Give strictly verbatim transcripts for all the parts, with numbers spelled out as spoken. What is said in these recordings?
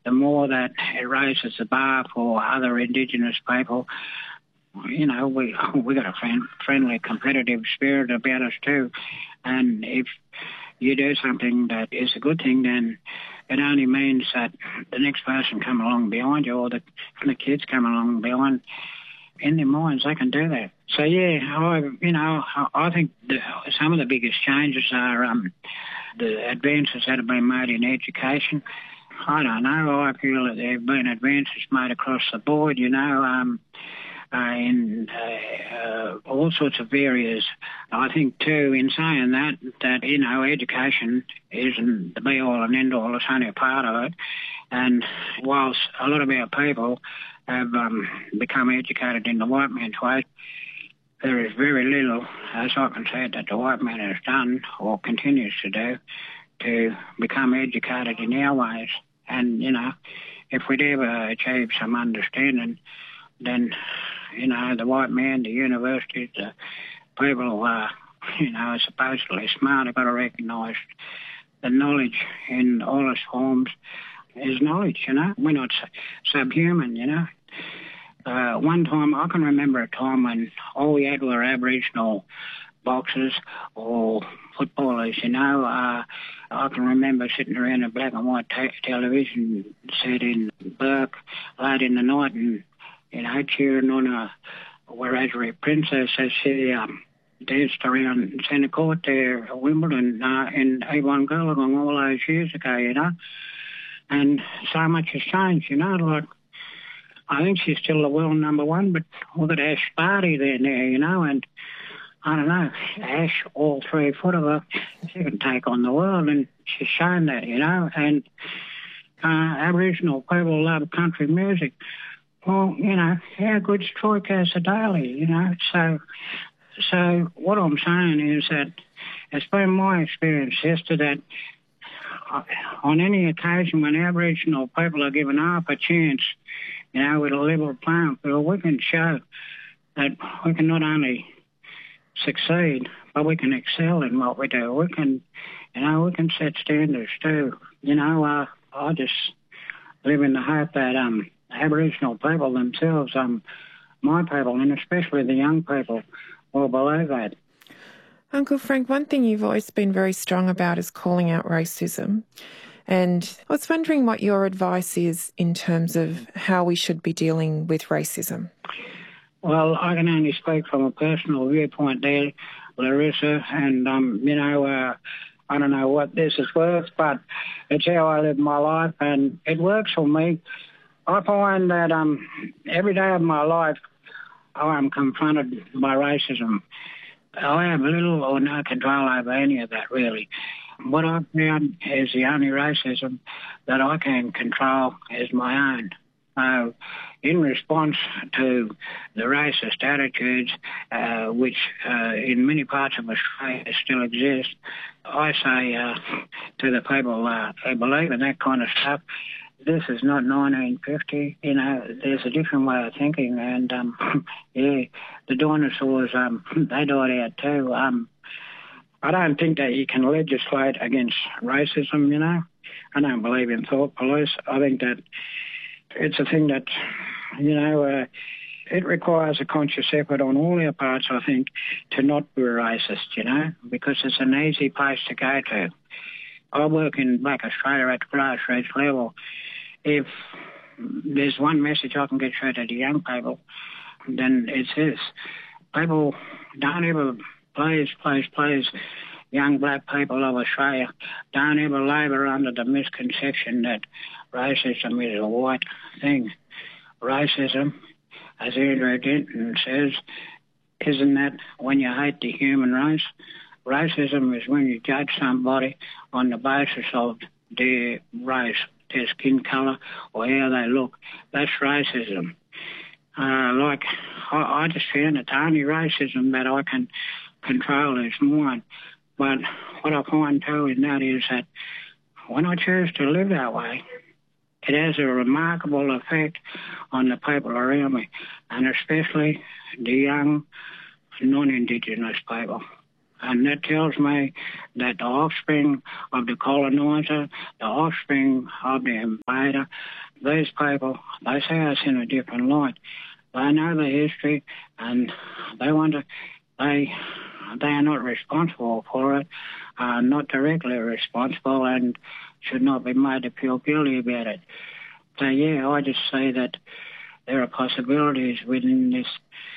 the more that it raises the bar for other Indigenous people. You know, we we got a friend, friendly, competitive spirit about us too. And if you do something that is a good thing, then it only means that the next person come along behind you, or the, the kids come along behind, in their minds they can do that. So yeah, I, you know, I, I think the, some of the biggest changes are um, the advances that have been made in education. I don't know, I feel that there have been advances made across the board, you know, um, uh, in uh, uh, all sorts of areas. I think too, in saying that, that, you know, education isn't the be-all and end-all, it's only a part of it. And whilst a lot of our people have um, become educated in the white man's way, there is very little, as I can say, that the white man has done or continues to do to become educated in our ways. And, you know, if we'd ever achieve some understanding, then, you know, the white man, the universities, the people who are, you know, are supposedly smart have got to recognise the knowledge in all its forms is knowledge, you know. We're not subhuman, you know. Uh, one time, I can remember a time when all we had were Aboriginal boxers or footballers, you know. Uh, I can remember sitting around a black and white te- television set in Burke late in the night and, you know, cheering on a Wiradjuri princess as she um, danced around Centre Court there at Wimbledon uh, in A one Girlagong all those years ago, you know. And so much has changed, you know, like, I think she's still the world number one, but look at Ash Barty there now, you know, and I don't know, Ash, all three foot of her, she can take on the world, and she's shown that, you know, and uh, Aboriginal people love country music. Well, you know, how good's Troy Cassar-Daley, you know, so, so what I'm saying is that it's been my experience, Esther, that on any occasion when Aboriginal people are given half a chance, you know, with a level playing field, we can show that we can not only succeed, but we can excel in what we do. We can, you know, we can set standards too. You know, uh, I just live in the hope that um, Aboriginal people themselves, um, my people, and especially the young people, will believe that. Uncle Frank, one thing you've always been very strong about is calling out racism. And I was wondering what your advice is in terms of how we should be dealing with racism. Well, I can only speak from a personal viewpoint there, Larissa, and, um, you know, uh, I don't know what this is worth, but it's how I live my life, and it works for me. I find that um, every day of my life I am confronted by racism. I have little or no control over any of that, really. What I've found is the only racism that I can control is my own. Uh, in response to the racist attitudes, uh, which uh, in many parts of Australia still exist, I say uh, to the people uh, who believe in that kind of stuff, this is not nineteen fifty, you know, there's a different way of thinking, and, um, yeah, the dinosaurs, um, they died out too. Um, I don't think that you can legislate against racism, you know. I don't believe in thought police. I think that it's a thing that, you know, uh, it requires a conscious effort on all our parts, I think, to not be racist, you know, because it's an easy place to go to. I work in Black Australia at the grassroots level. If there's one message I can get through to the young people, then it's this. People don't ever, please, please, please, young black people of Australia, don't ever labour under the misconception that racism is a white thing. Racism, as Andrew Denton says, isn't that when you hate the human race? Racism is when you judge somebody on the basis of their race, their skin colour, or how they look. That's racism. Uh, like, I, I just found that the only racism that I can control is mine. But what I find too in that is that when I choose to live that way, it has a remarkable effect on the people around me, and especially the young non-Indigenous people. And that tells me that the offspring of the coloniser, the offspring of the invader, these people, they see us in a different light. They know the history, and they want to, they, they are not responsible for it, uh, not directly responsible, and should not be made to feel guilty about it. So, yeah, I just say that there are possibilities within this.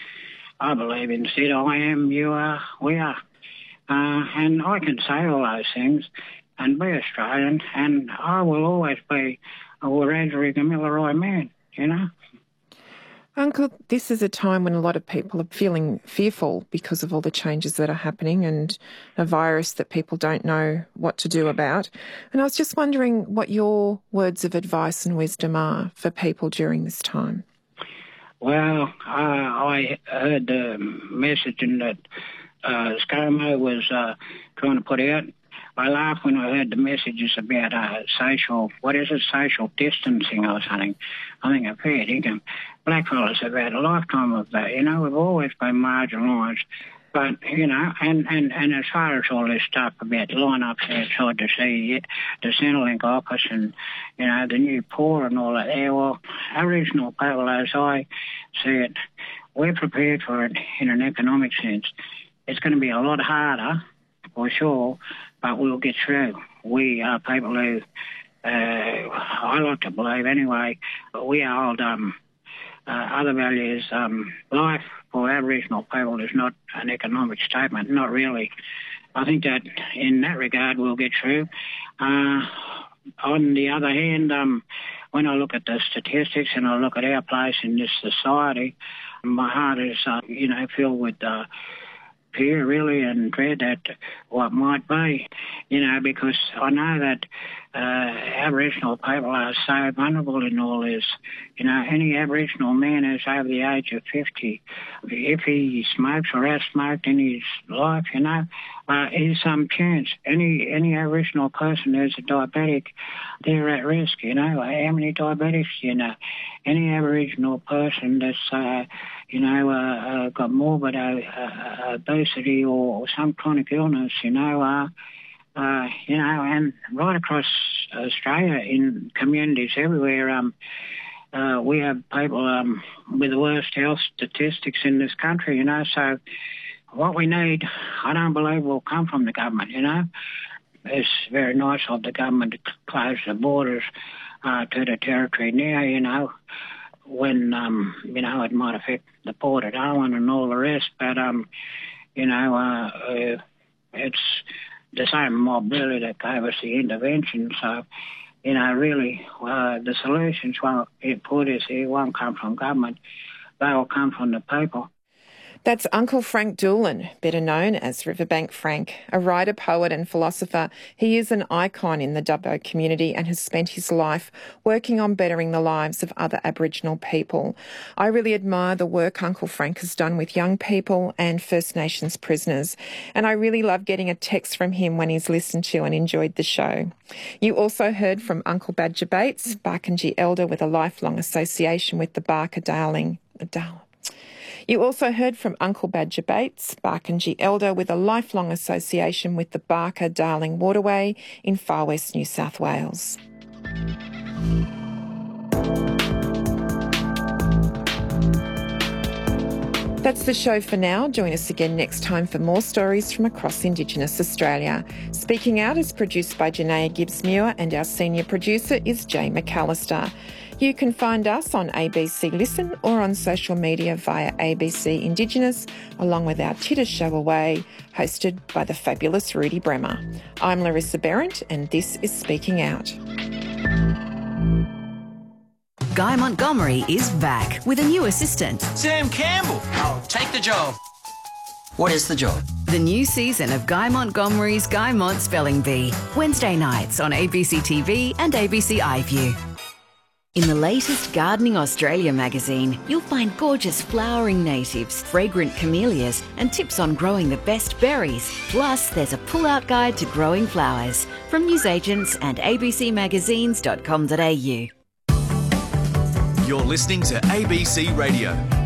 I believe in Sid, I am, you are, we are. Uh, and I can say all those things and be Australian, and I will always be a Wiradjuri Gamilaroi man, you know. Uncle, this is a time when a lot of people are feeling fearful because of all the changes that are happening and a virus that people don't know what to do about. And I was just wondering what your words of advice and wisdom are for people during this time. Well, uh, I heard the messaging that uh, ScoMo was uh, trying to put out. I laughed when I heard the messages about uh, social, what is it, social distancing or something. I think I've heard it. Blackfellas have had a lifetime of that. You know, we've always been marginalised. But, you know, and, and, and as far as all this stuff about line-ups outside to see it, the Centrelink office and, you know, the new poor and all that there, well, Aboriginal people, as I see it, we're prepared for it in an economic sense. It's going to be a lot harder, for sure, but we'll get through. We are people who, uh, I like to believe anyway, we hold um, uh, other values. Um, life for Aboriginal people is not an economic statement, not really. I think that in that regard we'll get through. Uh, on the other hand, um, when I look at the statistics and I look at our place in this society, my heart is, uh, you know, filled with uh, fear, really, and dread at what might be, you know, because I know that uh, Aboriginal people are so vulnerable in all this. You know, any Aboriginal man who's over the age of fifty, if he smokes or has smoked in his life, you know, uh, is some chance. Any any Aboriginal person who's a diabetic, they're at risk, you know. How many diabetics, you know? Any Aboriginal person that's, uh, you know, uh, uh, got morbid uh, uh, obesity or some chronic illness, you know, uh, uh, you know, and right across Australia in communities everywhere, um, uh, we have people um, with the worst health statistics in this country, you know, so what we need, I don't believe will come from the government, you know. It's very nice of the government to close the borders uh, to the territory now, you know, when, um, you know, it might affect the port at Owen and all the rest, but, um, you know, uh, uh, it's the same mob really that gave us the intervention, so, you know, really, uh, the solutions won't, it put us here, won't come from government, they will come from the people. That's Uncle Frank Doolan, better known as Riverbank Frank, a writer, poet and philosopher. He is an icon in the Dubbo community and has spent his life working on bettering the lives of other Aboriginal people. I really admire the work Uncle Frank has done with young people and First Nations prisoners, and I really love getting a text from him when he's listened to and enjoyed the show. You also heard from Uncle Badger Bates, Barkindji elder with a lifelong association with the Barker-Darling... Darling. You also heard from Uncle Badger Bates, Barkindji elder with a lifelong association with the Barker-Darling Waterway in far west New South Wales. That's the show for now. Join us again next time for more stories from across Indigenous Australia. Speaking Out is produced by Janaea Gibbs-Muir and our senior producer is Jay McAllister. You can find us on A B C Listen or on social media via A B C Indigenous, along with our Titter Show Away, hosted by the fabulous Rudy Bremer. I'm Larissa Berendt, and this is Speaking Out. Guy Montgomery is back with a new assistant. Sam Campbell. I'll take the job. What is the job? The new season of Guy Montgomery's Guy Mont Spelling Bee. Wednesday nights on A B C T V and A B C iView. In the latest Gardening Australia magazine, you'll find gorgeous flowering natives, fragrant camellias, and tips on growing the best berries. Plus, there's a pull-out guide to growing flowers from newsagents and a b c magazines dot com dot a u. You're listening to A B C Radio.